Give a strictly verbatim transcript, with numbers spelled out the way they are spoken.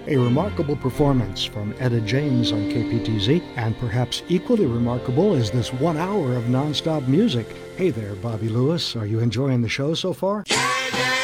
A remarkable performance from Etta James on K P T Z, and perhaps equally remarkable is this one hour of nonstop music. Hey there, Bobby Lewis. Are you enjoying the show so far?